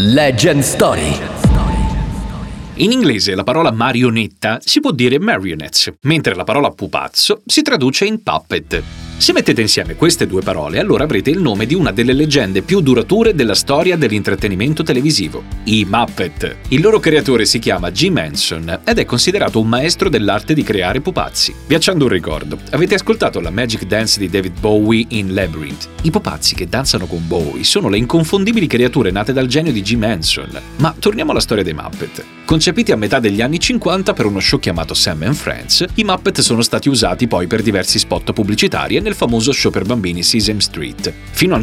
Legend Story. In inglese la parola marionetta si può dire marionettes, mentre la parola pupazzo si traduce in puppet. Se mettete insieme queste due parole, allora avrete il nome di una delle leggende più durature della storia dell'intrattenimento televisivo, i Muppet. Il loro creatore si chiama Jim Henson ed è considerato un maestro dell'arte di creare pupazzi. Vi accendo un ricordo. Avete ascoltato la Magic Dance di David Bowie in Labyrinth? I pupazzi che danzano con Bowie sono le inconfondibili creature nate dal genio di Jim Henson. Ma torniamo alla storia dei Muppet. Concepiti a metà degli anni 50 per uno show chiamato Sam and Friends, i Muppet sono stati usati poi per diversi spot pubblicitari e nel famoso show per bambini Sesame Street, fino al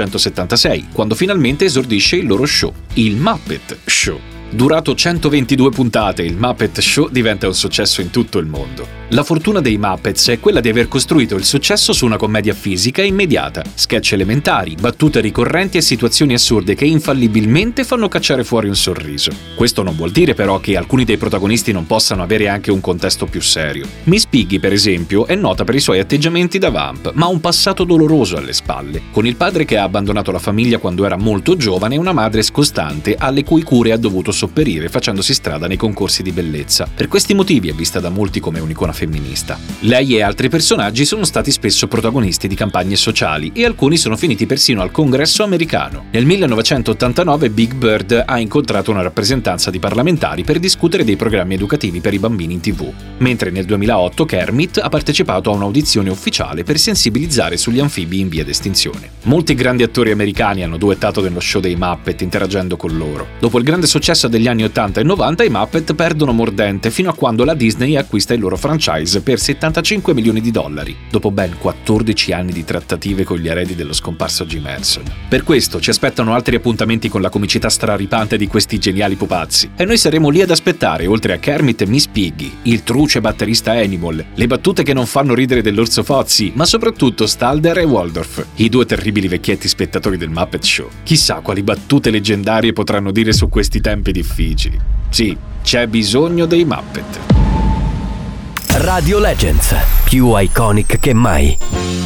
1976, quando finalmente esordisce il loro show, il Muppet Show. Durato 122 puntate, il Muppet Show diventa un successo in tutto il mondo. La fortuna dei Muppets è quella di aver costruito il successo su una commedia fisica immediata, sketch elementari, battute ricorrenti e situazioni assurde che infallibilmente fanno cacciare fuori un sorriso. Questo non vuol dire però che alcuni dei protagonisti non possano avere anche un contesto più serio. Miss Piggy, per esempio, è nota per i suoi atteggiamenti da vamp, ma ha un passato doloroso alle spalle, con il padre che ha abbandonato la famiglia quando era molto giovane e una madre scostante alle cui cure ha dovuto sopperire facendosi strada nei concorsi di bellezza. Per questi motivi è vista da molti come un'icona femminista. Lei e altri personaggi sono stati spesso protagonisti di campagne sociali e alcuni sono finiti persino al Congresso americano. Nel 1989 Big Bird ha incontrato una rappresentanza di parlamentari per discutere dei programmi educativi per i bambini in TV, mentre nel 2008 Kermit ha partecipato a un'audizione ufficiale per sensibilizzare sugli anfibi in via d'estinzione. Molti grandi attori americani hanno duettato nello show dei Muppet interagendo con loro. Dopo il grande successo degli anni 80 e 90 i Muppet perdono mordente fino a quando la Disney acquista il loro franchise per $75 milioni, dopo ben 14 anni di trattative con gli eredi dello scomparso Jim Henson. Per questo ci aspettano altri appuntamenti con la comicità straripante di questi geniali pupazzi e noi saremo lì ad aspettare, oltre a Kermit e Miss Piggy, il truce batterista Animal, le battute che non fanno ridere dell'orso Fozzie, ma soprattutto Stalder e Waldorf, i due terribili vecchietti spettatori del Muppet Show. Chissà quali battute leggendarie potranno dire su questi tempi difficili. Sì, c'è bisogno dei Muppet. Radio Legends, più iconic che mai.